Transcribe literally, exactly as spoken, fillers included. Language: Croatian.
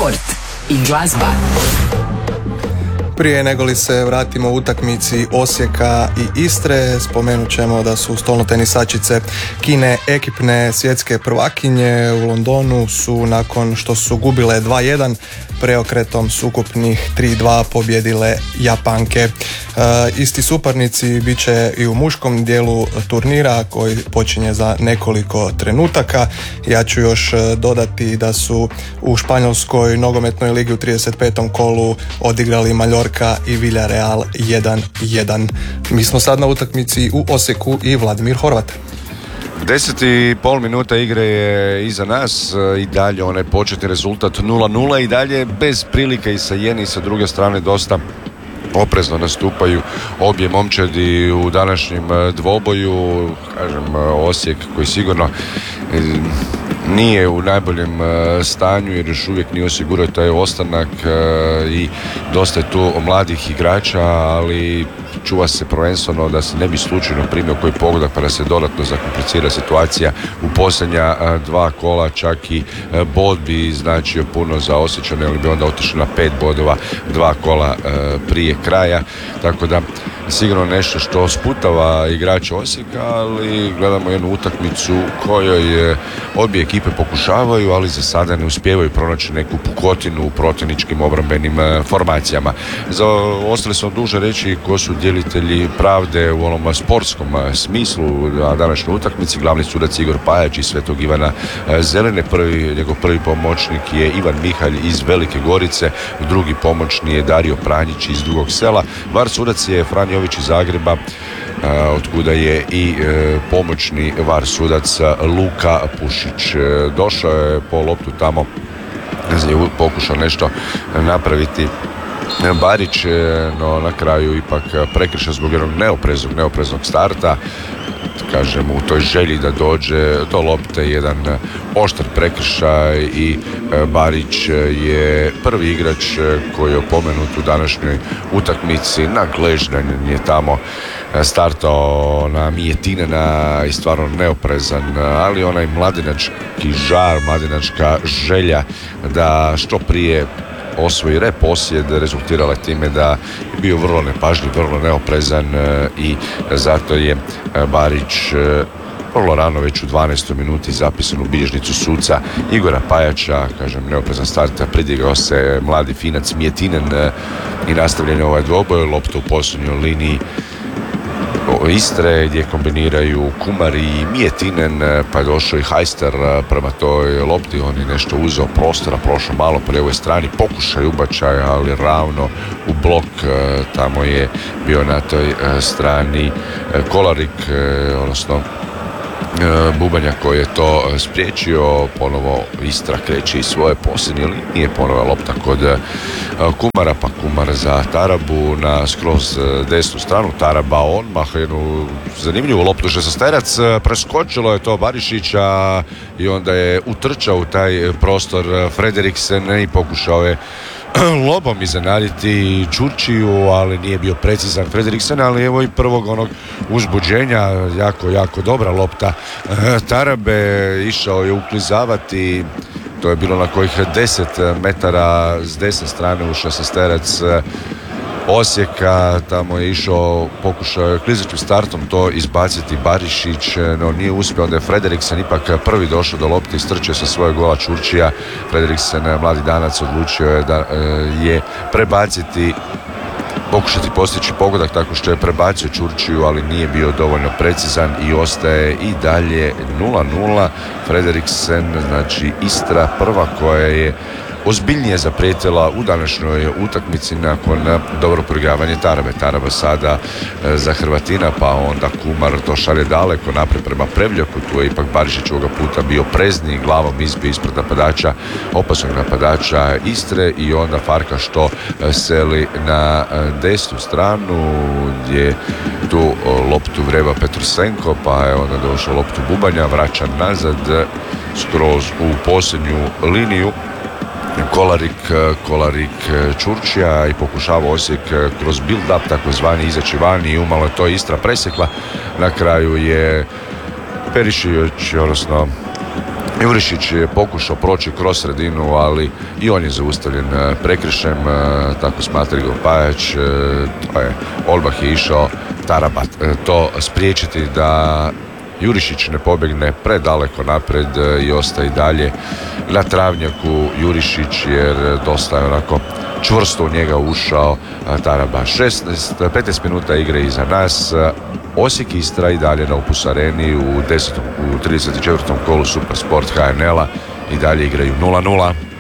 Sport i glazba. Prije nego li se vratimo u utakmici Osijeka i Istre, spomenut ćemo da su stolnotenisačice Kine ekipne svjetske prvakinje u Londonu su nakon što su gubile dva jedan preokretom s ukupnih tri dva pobjedile Japanke. E, isti suparnici bit će i u muškom dijelu turnira koji počinje za nekoliko trenutaka. Ja ću još dodati da su u španjolskoj nogometnoj ligi u trideset petom kolu odigrali Mallorca i Villarreal jedan jedan. Mi smo sad na utakmici u Osijeku i Vladimir Horvat. Deset i pol minuta igre je iza nas i dalje onaj početni rezultat nula nula i dalje bez prilike i sa jedne i sa druge strane dosta oprezno nastupaju obje momčadi u današnjem dvoboju. Kažem, Osijek koji sigurno nije u najboljem stanju jer još uvijek nije osigurao taj ostanak i dosta je tu mladih igrača, ali čuva se prvenstveno da se ne bi slučajno primio koji pogodak pa da se dodatno zakomplicira situacija u posljednja dva kola. Čak i bod bi značio puno za Osječane, ali bi onda otišli na pet bodova dva kola prije kraja, tako da sigurno nešto što sputava igrače Osijeka, ali gledamo jednu utakmicu kojoj obje ekipe pokušavaju, ali za sada ne uspijevaju pronaći neku pukotinu u protivničkim obrambenim formacijama. Za ostali smo duže reći ko su djelitelji pravde u onom sportskom smislu na današnjoj utakmici. Glavni sudac Igor Pajač iz Svetog Ivana Zelene, prvi, njegov prvi pomoćnik je Ivan Mihalj iz Velike Gorice, drugi pomoćnik je Dario Pranjić iz Dugog Sela. Var sudac je Fran Jović iz Zagreba, od kuda je i pomoćni var sudac Luka Pušić. Došao je po loptu tamo, je pokušao nešto napraviti Barić, no na kraju ipak prekršaj zbog jednog neopreznog, neopreznog starta. Kažem, u toj želji da dođe do lopte jedan oštar prekršaj i Barić je prvi igrač koji je opomenut u današnjoj utakmici. Na gležnjanju je tamo startao na Mijetinena i stvarno neoprezan, ali onaj mladinački žar, mladinačka želja da što prije osvoji reposjed rezultirala time da je bio vrlo nepažljiv, vrlo neoprezan i zato je Barić vrlo rano, već u dvanaestoj minuti zapisan u bilježnicu suca Igora Pajača. Kažem, neoprezan start, pridigao se mladi Finac Mijetinen i nastavljen je ovaj dvoboj. Lopta u posljednjoj liniji Istre gdje kombiniraju Kumar i Mijetinen, pa je došao i Hajster prema toj lopti. On je nešto uzeo prostora, prošao malo po lijevoj strani, pokušaj ubačaja, ali ravno u blok. Tamo je bio na toj strani Kolarik, odnosno Bubanja koji je to spriječio. Ponovo Istra kreće iz svoje posljednje linije, ponovo lopta kod Kumara, pa Kumar za Tarabu na skroz desnu stranu. Taraba odmah jednu zanimljivu loptu šestnaesterac, preskočilo je to Barišića i onda je utrčao u taj prostor Frederiksen i pokušao je lobom iznenaditi Čurčiju, ali nije bio precizan Frederiksen, ali evo i prvog onog uzbuđenja, jako, jako dobra lopta Tarabe, išao je uklizavati, to je bilo na kojih deset metara s desne strane u šestnaesterac Osijeka, tamo je išao, pokušao je klizećim startom to izbaciti Barišić, no nije uspio, onda je Frederiksen ipak prvi došao do lopte, istrčio sa svojeg gola Čurčija. Frederiksen, mladi Danac, odlučio je da je prebaciti, pokušati postići pogodak tako što je prebacio Čurčiju, ali nije bio dovoljno precizan i ostaje i dalje nula nula. Frederiksen, znači Istra prva koja je ozbiljnije zaprijetila u današnjoj utakmici nakon dobro proigravanja Tarabe. Taraba sada e, za Hrvatina, pa onda Kumar to šalje daleko naprijed prema Prevljaku. Tu je ipak Barišić ovoga puta bio prezni, glavom izbio ispred napadača, opasnog napadača Istre i onda Farka što e, seli na e, desnu stranu gdje tu e, loptu vreba Petrusenko, pa je onda došao loptu Bubanja, vraća nazad skroz u posljednju liniju. Kolarik, Kolarik Čurčija i pokušava Osijek kroz build-up takozvani izaći vani i umalo je to Istra presjekla. Na kraju je Perišić, odnosno Jurišić je pokušao proći kroz sredinu, ali i on je zaustavljen prekršajem, tako smatra Igor Pajač. To je, Olbah je išao Tarabat to spriječiti da Jurišić ne pobjegne predaleko napred i ostaje dalje na travnjaku Jurišić, jer dosta je onako čvrsto u njega ušao Taraba. šesnaest, petnaest minuta igre iza nas. Osijek Istra i dalje na Opus Areni u, desetom, u trideset četvrtom kolu Supersport H N L-a i dalje igraju nula nula.